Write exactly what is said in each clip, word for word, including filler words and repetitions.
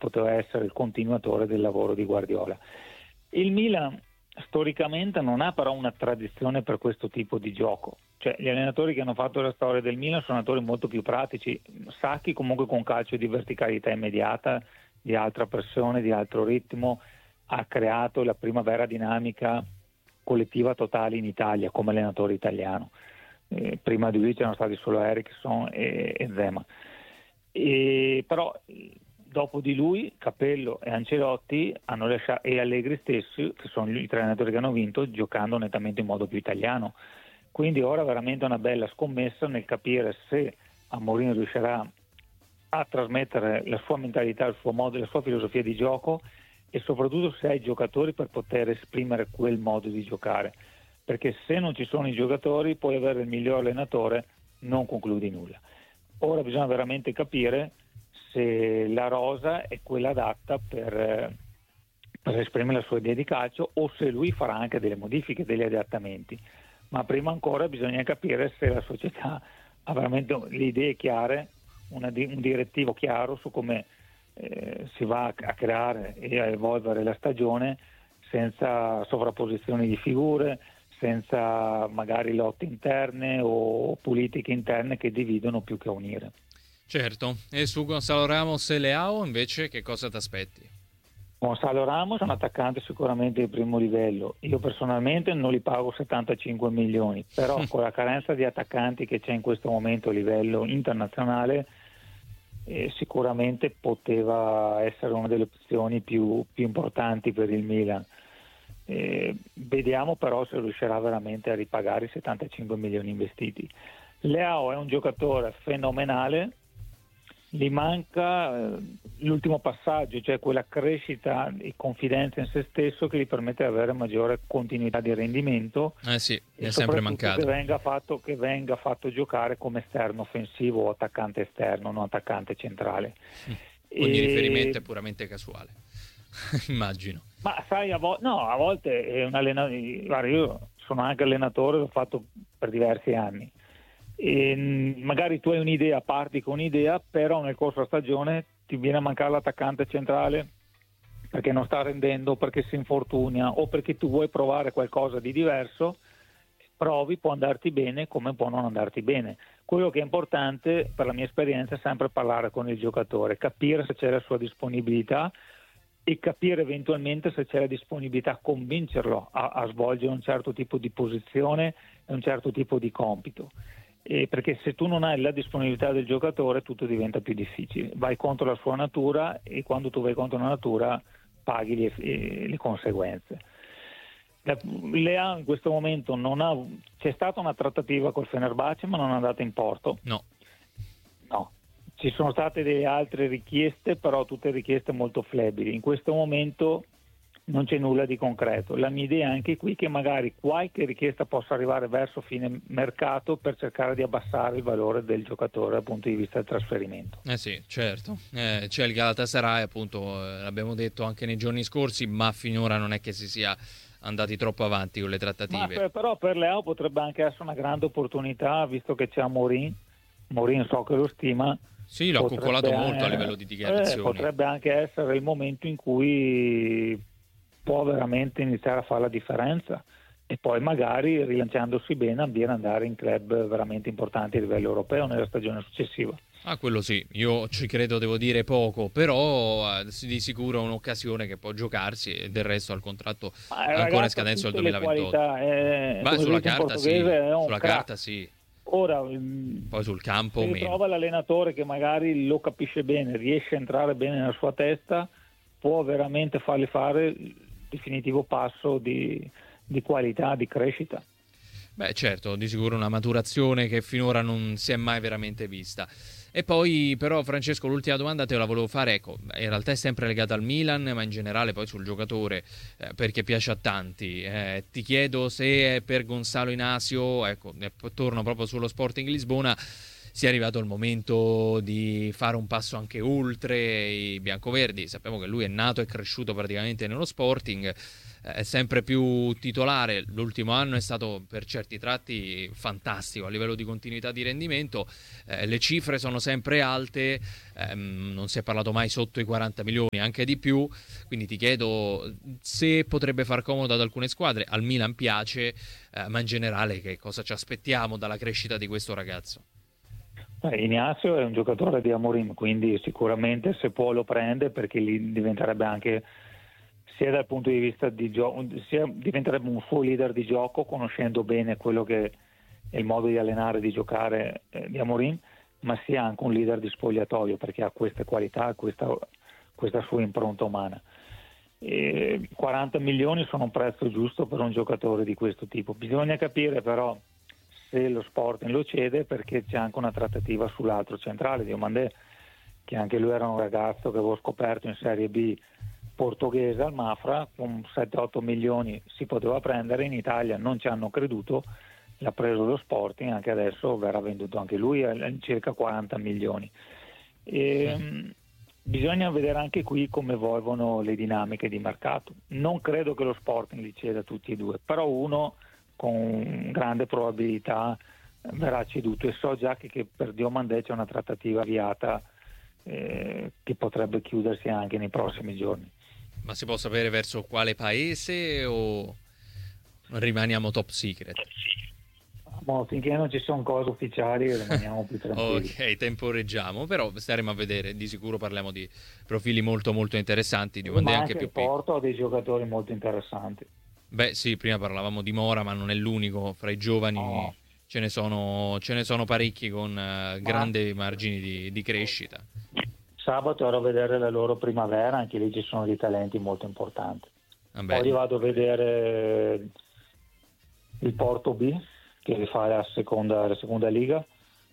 poteva essere il continuatore del lavoro di Guardiola. Il Milan storicamente non ha però una tradizione per questo tipo di gioco, cioè gli allenatori che hanno fatto la storia del Milan sono allenatori molto più pratici. Sacchi comunque con calcio di verticalità immediata, di altra pressione, di altro ritmo, ha creato la prima vera dinamica collettiva totale in Italia come allenatore italiano. Eh, prima di lui c'erano stati solo Eriksson e, e Zema, e, però dopo di lui Capello e Ancelotti hanno lasciato, e Allegri stessi, che sono i tre allenatori che hanno vinto, giocando nettamente in modo più italiano. Quindi ora veramente una bella scommessa nel capire se Amorim riuscirà a trasmettere la sua mentalità, il suo modo, la sua filosofia di gioco, e soprattutto se ha i giocatori per poter esprimere quel modo di giocare, perché se non ci sono i giocatori puoi avere il miglior allenatore, non concludi nulla. Ora bisogna veramente capire se la rosa è quella adatta per, per esprimere la sua idea di calcio, o se lui farà anche delle modifiche, degli adattamenti. Ma prima ancora bisogna capire se la società ha veramente le idee chiare, una, un direttivo chiaro su come eh, si va a, a creare e a evolvere la stagione, senza sovrapposizioni di figure, senza magari lotte interne o politiche interne che dividono più che unire. Certo, e su Gonzalo Ramos e Leao invece che cosa ti aspetti? Gonzalo Ramos è un attaccante sicuramente di primo livello. Io personalmente non li pago settantacinque milioni, però con la carenza di attaccanti che c'è in questo momento a livello internazionale, eh, sicuramente poteva essere una delle opzioni più, più importanti per il Milan. Eh, vediamo però se riuscirà veramente a ripagare i settantacinque milioni investiti. Leao è un giocatore fenomenale, gli manca eh, l'ultimo passaggio, cioè quella crescita e confidenza in se stesso che gli permette di avere maggiore continuità di rendimento. Eh sì, è sempre mancato. Che venga fatto, che venga fatto giocare come esterno offensivo o attaccante esterno, non attaccante centrale. Ogni e... riferimento è puramente casuale, immagino. Ma sai, a, vo- no, a volte è un allenatore. Guarda, io sono anche allenatore, l'ho fatto per diversi anni. E magari tu hai un'idea, parti con un'idea, però nel corso della stagione ti viene a mancare l'attaccante centrale perché non sta rendendo, perché si infortunia o perché tu vuoi provare qualcosa di diverso. Provi, può andarti bene come può non andarti bene. Quello che è importante per la mia esperienza è sempre parlare con il giocatore, capire se c'è la sua disponibilità e capire eventualmente se c'è la disponibilità a convincerlo a, a svolgere un certo tipo di posizione e un certo tipo di compito. Eh, perché se tu non hai la disponibilità del giocatore tutto diventa più difficile, vai contro la sua natura e quando tu vai contro la natura paghi le, eh, le conseguenze. Leao in questo momento non ha, c'è stata una trattativa col Fenerbahce ma non è andata in porto. No. No. Ci sono state delle altre richieste, però tutte richieste molto flebili. In questo momento non c'è nulla di concreto. La mia idea è anche qui che magari qualche richiesta possa arrivare verso fine mercato per cercare di abbassare il valore del giocatore dal punto di vista del trasferimento. Eh sì, certo. Eh, c'è il Galatasaray, appunto, eh, l'abbiamo detto anche nei giorni scorsi, ma finora non è che si sia andati troppo avanti con le trattative. Ma per, però per Leao potrebbe anche essere una grande opportunità, visto che c'è Amorim. Amorim so che lo stima. Sì, l'ha coccolato molto a livello di dichiarazioni. Eh, potrebbe anche essere il momento in cui può veramente iniziare a fare la differenza e poi magari rilanciandosi bene ambire andare in club veramente importanti a livello europeo nella stagione successiva. Ah, quello sì, io ci credo, devo dire poco, però eh, di sicuro è un'occasione che può giocarsi e del resto al contratto ancora in scadenza del duemilaventotto. Qualità, eh, Ma sulla carta sì, sulla crack. carta sì. Ora, poi sul campo se meno. trova l'allenatore che magari lo capisce bene, riesce a entrare bene nella sua testa, può veramente fargli fare il definitivo passo di, di qualità, di crescita. Beh, certo, di sicuro una maturazione che finora non si è mai veramente vista. E poi però Francesco, l'ultima domanda te la volevo fare, ecco, in realtà è sempre legata al Milan, ma in generale poi sul giocatore, eh, perché piace a tanti. Eh, ti chiedo se per Gonzalo Inacio, ecco, torno proprio sullo Sporting Lisbona, sia arrivato il momento di fare un passo anche oltre i biancoverdi. Sappiamo che lui è nato e cresciuto praticamente nello Sporting, è sempre più titolare, l'ultimo anno è stato per certi tratti fantastico a livello di continuità di rendimento, eh, le cifre sono sempre alte, ehm, non si è parlato mai sotto i quaranta milioni, anche di più, quindi ti chiedo se potrebbe far comodo ad alcune squadre. Al Milan piace, eh, ma in generale che cosa ci aspettiamo dalla crescita di questo ragazzo? Eh, Ignazio è un giocatore di Amorim, quindi sicuramente se può lo prende, perché lì diventerebbe anche, sia dal punto di vista di gioco, sia diventerebbe un suo leader di gioco, conoscendo bene quello che è il modo di allenare e di giocare eh, di Amorim, ma sia anche un leader di spogliatoio, perché ha queste qualità, questa, questa sua impronta umana. E quaranta milioni sono un prezzo giusto per un giocatore di questo tipo. Bisogna capire però se lo Sporting lo cede, perché c'è anche una trattativa sull'altro centrale, Diomandé, che anche lui era un ragazzo che avevo scoperto in Serie B portoghese al Mafra, con sette otto milioni si poteva prendere, in Italia non ci hanno creduto, l'ha preso lo Sporting, anche adesso verrà venduto anche lui a circa quaranta milioni. E, mm. Bisogna vedere anche qui come evolvono le dinamiche di mercato. Non credo che lo Sporting li ceda tutti e due, però uno con grande probabilità verrà ceduto, e so già che, che per Diomandé c'è una trattativa avviata eh, che potrebbe chiudersi anche nei prossimi giorni. Ma si può sapere verso quale paese o rimaniamo top secret? Boh, finché non ci sono cose ufficiali rimaniamo più tranquilli. Ok, temporeggiamo, però staremo a vedere, di sicuro parliamo di profili molto molto interessanti, di Ma anche, anche più il Porto ha dei giocatori molto interessanti. Beh sì, prima parlavamo di Mora, ma non è l'unico, fra i giovani no. ce, ne sono, ce ne sono parecchi con uh, grandi margini di, di crescita. Sabato ero a vedere la loro primavera, anche lì ci sono dei talenti molto importanti. Vabbè. Poi vado a vedere il Porto B, che fa la seconda, la seconda liga,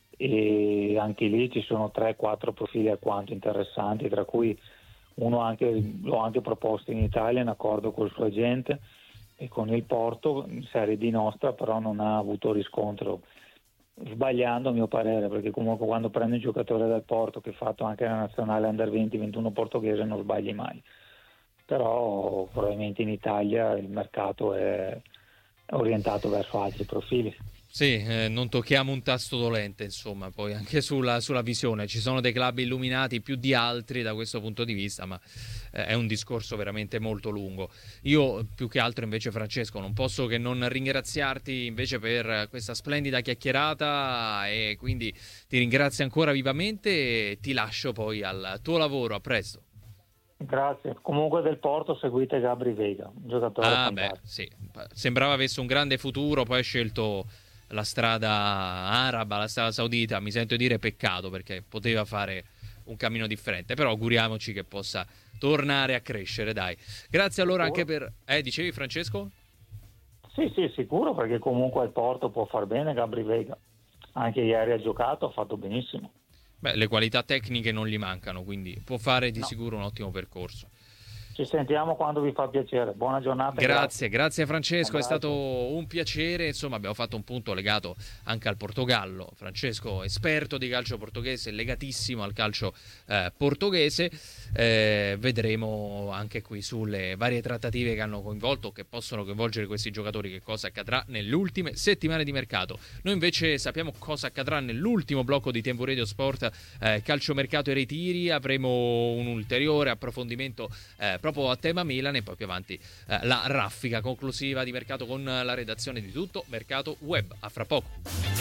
e anche lì ci sono tre quattro profili alquanto interessanti, tra cui uno anche, l'ho anche proposto in Italia in accordo col suo agente e con il Porto, in Serie D nostra, però non ha avuto riscontro, sbagliando a mio parere, perché comunque quando prendi un giocatore del Porto che ha fatto anche la nazionale under venti ventuno portoghese non sbagli mai, però probabilmente in Italia il mercato è orientato verso altri profili. Sì, eh, non tocchiamo un tasto dolente, insomma, poi anche sulla, sulla visione. Ci sono dei club illuminati più di altri da questo punto di vista, ma eh, è un discorso veramente molto lungo. Io, più che altro, invece, Francesco, non posso che non ringraziarti invece per questa splendida chiacchierata, e quindi ti ringrazio ancora vivamente e ti lascio poi al tuo lavoro. A presto. Grazie. Comunque del Porto seguite Gabri Veiga, un giocatore ah, fantastico. Beh, sì. Sembrava avesse un grande futuro, poi ha scelto la strada araba, la strada saudita. Mi sento dire peccato, perché poteva fare un cammino differente, però auguriamoci che possa tornare a crescere, dai. Grazie allora sicuro? Anche per... Eh, dicevi Francesco? Sì, sì, sicuro, perché comunque il Porto può far bene Gabri Veiga. Anche ieri ha giocato, ha fatto benissimo. Beh, le qualità tecniche non gli mancano, quindi può fare di no. sicuro un ottimo percorso. Ci sentiamo quando vi fa piacere. Buona giornata. Grazie, grazie, grazie Francesco, grazie. È stato un piacere. Insomma, abbiamo fatto un punto legato anche al Portogallo. Francesco, esperto di calcio portoghese, legatissimo al calcio eh, portoghese. Eh, vedremo anche qui sulle varie trattative che hanno coinvolto, che possono coinvolgere questi giocatori, che cosa accadrà nelle ultime settimane di mercato. Noi invece sappiamo cosa accadrà nell'ultimo blocco di Tempo Radio Sport, eh, calciomercato e ritiri. Avremo un ulteriore approfondimento eh, proprio a tema Milan, e poi più avanti eh, la raffica conclusiva di mercato con la redazione di Tutto Mercato Web. A fra poco.